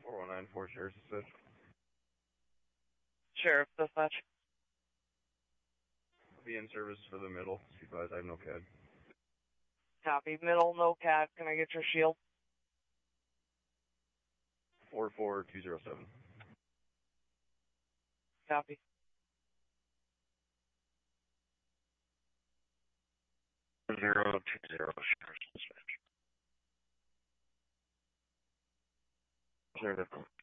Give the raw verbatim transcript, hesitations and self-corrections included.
four one nine four, Sheriff's Dispatch. Sheriff Dispatch. I'll be in service for the middle. Be advised, I have no C A D. Copy. Middle, no cat. Can I get your shield? four four two zero seven. Copy. Zero two zero, Sheriff's Dispatch. Clear the